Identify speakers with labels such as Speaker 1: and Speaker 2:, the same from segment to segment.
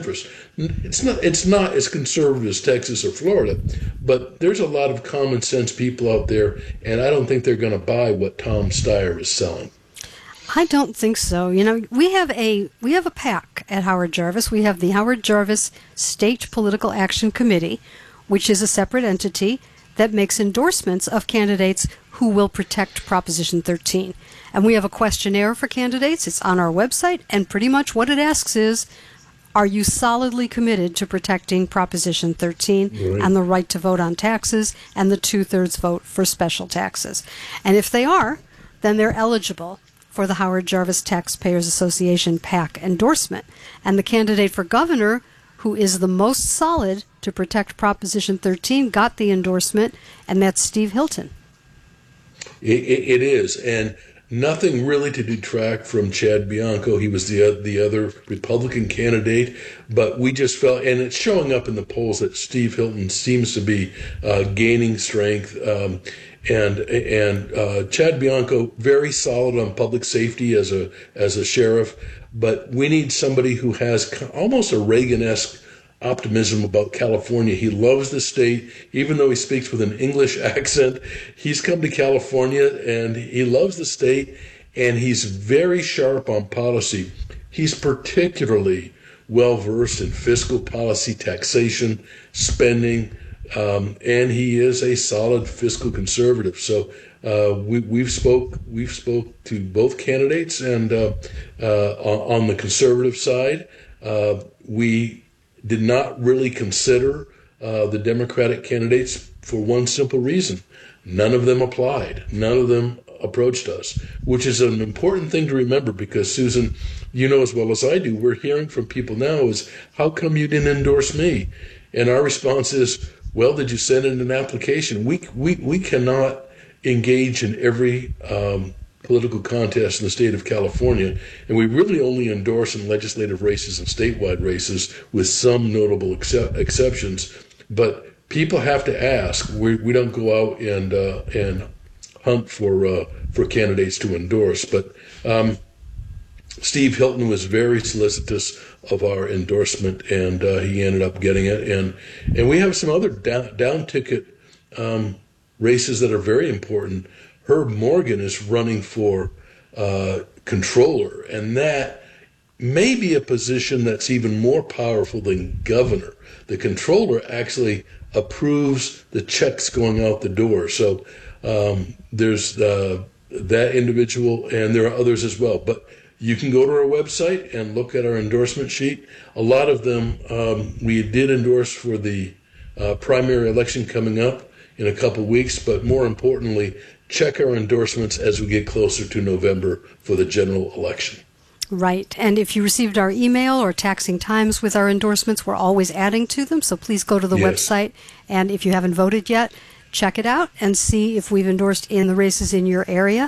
Speaker 1: interest. It's not as conservative as Texas or Florida, but there's a lot of common sense people out there, and I don't think they're going to buy what Tom Steyer is selling.
Speaker 2: I don't think so. We have a PAC at Howard Jarvis. We have the Howard Jarvis State Political Action Committee, which is a separate entity that makes endorsements of candidates who will protect Proposition 13. And we have a questionnaire for candidates. It's on our website, and pretty much what it asks is, are you solidly committed to protecting Proposition 13 and the right to vote on taxes and the 2/3 vote for special taxes? And if they are, then they're eligible for the Howard Jarvis Taxpayers Association PAC endorsement. And the candidate for governor, who is the most solid to protect Proposition 13, got the endorsement, and that's Steve Hilton.
Speaker 1: It is, and nothing really to detract from Chad Bianco. He was the other Republican candidate, but we just felt, and it's showing up in the polls, that Steve Hilton seems to be gaining strength. And Chad Bianco, very solid on public safety as a sheriff, but we need somebody who has almost a Reagan-esque optimism about California. He loves the state, even though he speaks with an English accent. He's come to California and he loves the state, and he's very sharp on policy. He's particularly well-versed in fiscal policy, taxation, spending, and he is a solid fiscal conservative. So we've spoke to both candidates, and on the conservative side, we did not really consider the Democratic candidates for one simple reason: none of them applied, none of them approached us, which is an important thing to remember, because, Susan, you know as well as I do, we're hearing from people now is, how come you didn't endorse me? And our response is, well, did you send in an application? We cannot engage in every political contest in the state of California, and we really only endorse in legislative races and statewide races, with some notable exceptions. But people have to ask. We don't go out and hunt for candidates to endorse. But Steve Hilton was very solicitous of our endorsement, and he ended up getting it. And we have some other down ticket races that are very important. Herb Morgan is running for controller, and that may be a position that's even more powerful than governor. The controller actually approves the checks going out the door. So there's that individual, and there are others as well. But you can go to our website and look at our endorsement sheet. A lot of them we did endorse for the primary election coming up in a couple weeks, but more importantly, check our endorsements as we get closer to November for the general election.
Speaker 2: Right. And if you received our email or Taxing Times with our endorsements, we're always adding to them. So please go to the website, and if you haven't voted yet, check it out and see if we've endorsed in the races in your area.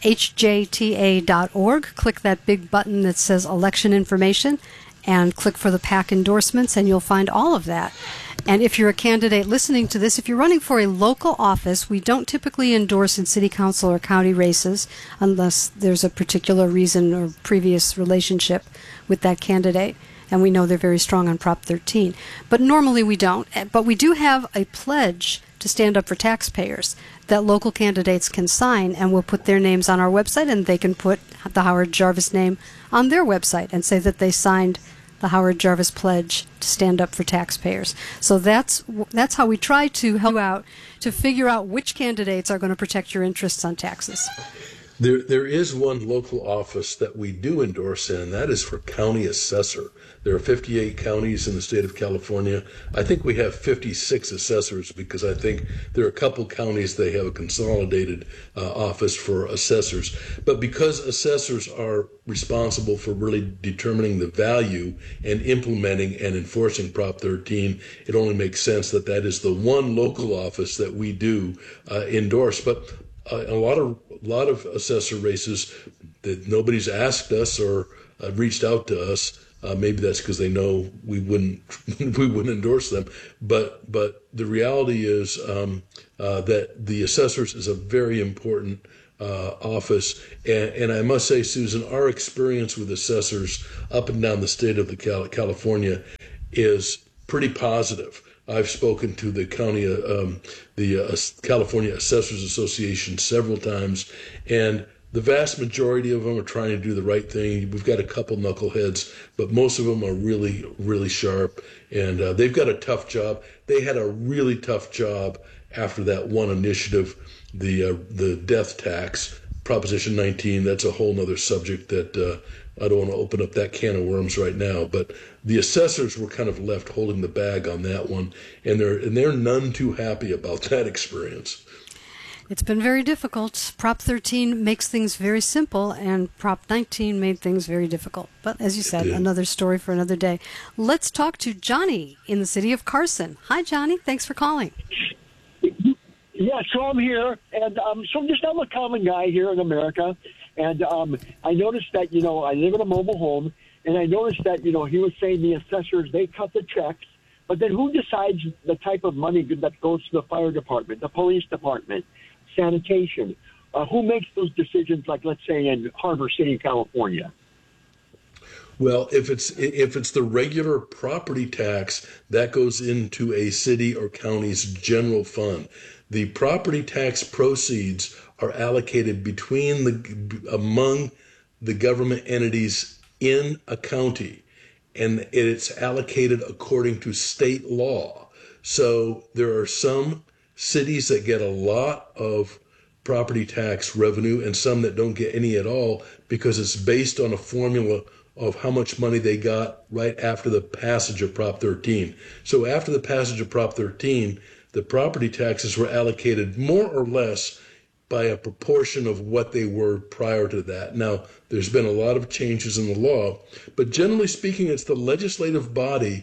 Speaker 2: hjta.org. Click that big button that says Election Information and click for the PAC endorsements, and you'll find all of that. And if you're a candidate listening to this, if you're running for a local office, we don't typically endorse in city council or county races unless there's a particular reason or previous relationship with that candidate, and we know they're very strong on Prop 13. But normally we don't. But we do have a pledge to stand up for taxpayers that local candidates can sign, and we'll put their names on our website, and they can put the Howard Jarvis name on their website and say that they signed the Howard Jarvis Pledge to stand up for taxpayers. So that's how we try to help you out to figure out which candidates are going to protect your interests on taxes.
Speaker 1: There is one local office that we do endorse in, and that is for county assessor. There are 58 counties in the state of California. I think we have 56 assessors, because I think there are a couple counties they have a consolidated office for assessors. But because assessors are responsible for really determining the value and implementing and enforcing Prop 13, it only makes sense that that is the one local office that we do endorse. But a lot of assessor races that nobody's asked us or reached out to us. Maybe that's because they know we wouldn't endorse them. But the reality is that the assessors is a very important office. And I must say, Susan, our experience with assessors up and down the state of California is pretty positive. I've spoken to the California Assessors Association several times, and the vast majority of them are trying to do the right thing. We've got a couple knuckleheads, but most of them are really, really sharp, and they've got a tough job. They had a really tough job after that one initiative, the death tax, Proposition 19. That's a whole nother subject that I don't want to open up that can of worms right now. But the assessors were kind of left holding the bag on that one, and they're none too happy about that experience.
Speaker 2: It's been very difficult. Prop 13 makes things very simple, and Prop 19 made things very difficult. But as you said, another story for another day. Let's talk to Johnny in the city of Carson. Hi, Johnny. Thanks for calling.
Speaker 3: Yeah, so I'm here, and so I'm a common guy here in America, and I noticed that, I live in a mobile home, and I noticed that, he was saying the assessors, they cut the checks, but then who decides the type of money that goes to the fire department, the police department, sanitation? Who makes those decisions, like, let's say, in Harbor City, California?
Speaker 1: Well, if it's the regular property tax, that goes into a city or county's general fund. The property tax proceeds are allocated among the government entities in a county, and it's allocated according to state law. So there are some cities that get a lot of property tax revenue and some that don't get any at all, because it's based on a formula of how much money they got right after the passage of Prop 13. So after the passage of Prop 13, the property taxes were allocated more or less by a proportion of what they were prior to that. Now, there's been a lot of changes in the law, but generally speaking, it's the legislative body,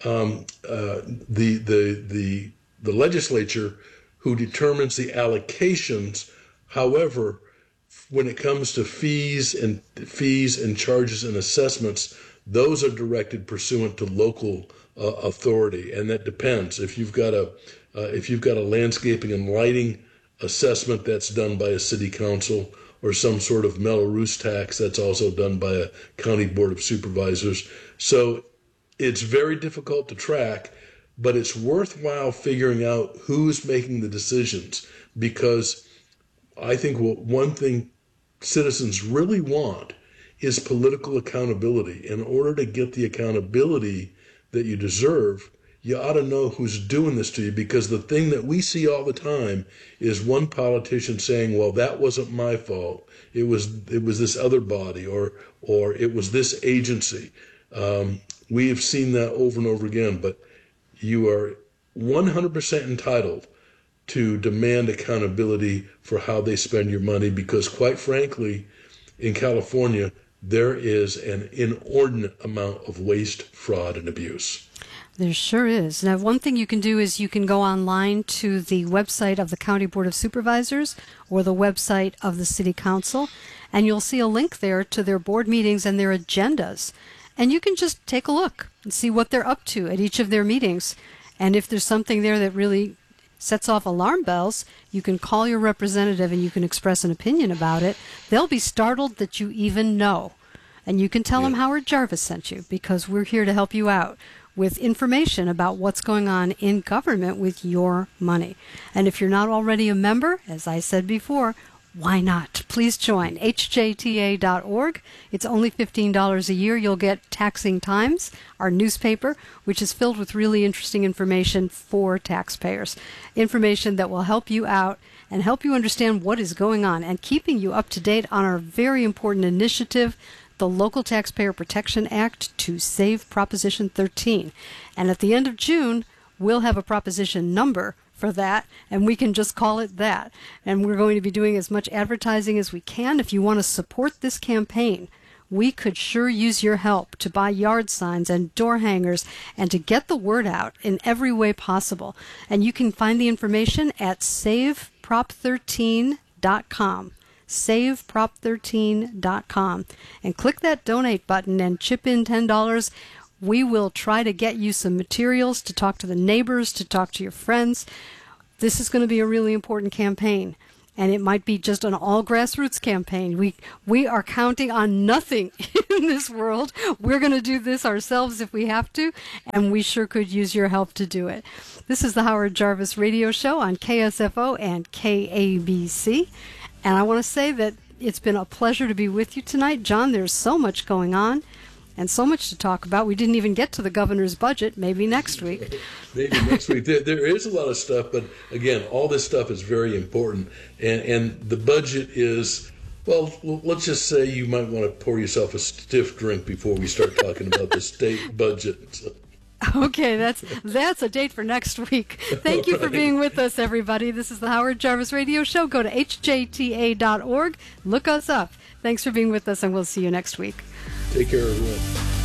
Speaker 1: the legislature, who determines the allocations. However, when it comes to fees and charges and assessments, those are directed pursuant to local authority, and that depends. If you've got a landscaping and lighting assessment, that's done by a city council, or some sort of Mello-Roos tax, that's also done by a county board of supervisors. So it's very difficult to track, but it's worthwhile figuring out who's making the decisions, because I think one thing citizens really want is political accountability. In order to get the accountability that you deserve, you ought to know who's doing this to you, because the thing that we see all the time is one politician saying, well, that wasn't my fault. It was this other body, or it was this agency. We have seen that over and over again, but you are 100% entitled to demand accountability for how they spend your money, because quite frankly, in California, there is an inordinate amount of waste, fraud, and abuse.
Speaker 2: There sure is. Now, one thing you can do is you can go online to the website of the County Board of Supervisors or the website of the City Council, and you'll see a link there to their board meetings and their agendas. And you can just take a look and see what they're up to at each of their meetings. And if there's something there that really sets off alarm bells, you can call your representative and you can express an opinion about it. They'll be startled that you even know. And you can tell them Howard Jarvis sent you, because we're here to help you out with information about what's going on in government with your money. And if you're not already a member, as I said before, why not? Please join hjta.org. It's only $15 a year. You'll get Taxing Times, our newspaper, which is filled with really interesting information for taxpayers. Information that will help you out and help you understand what is going on, and keeping you up to date on our very important initiative, the Local Taxpayer Protection Act, to save Proposition 13. And at the end of June, we'll have a proposition number for that, and we can just call it that. And we're going to be doing as much advertising as we can. If you want to support this campaign, we could sure use your help to buy yard signs and door hangers and to get the word out in every way possible. And you can find the information at saveprop13.com. saveprop13.com, and click that donate button and chip in $10. We will try to get you some materials to talk to the neighbors, to talk to your friends. This is going to be a really important campaign, and it might be just an all grassroots campaign. We are counting on nothing in this world. We're going to do this ourselves if we have to, and we sure could use your help to do it. This is the Howard Jarvis Radio Show on KSFO and KABC, and I want to say that it's been a pleasure to be with you tonight. John, there's so much going on and so much to talk about. We didn't even get to the governor's budget. Maybe next week.
Speaker 1: Maybe next week. There is a lot of stuff, but again, all this stuff is very important. And the budget is, well, let's just say you might want to pour yourself a stiff drink before we start talking about the state budget. So.
Speaker 2: Okay, that's a date for next week. Thank you for being with us, everybody. This is the Howard Jarvis Radio Show. Go to hjta.org. Look us up. Thanks for being with us, and we'll see you next week.
Speaker 1: Take care, everyone.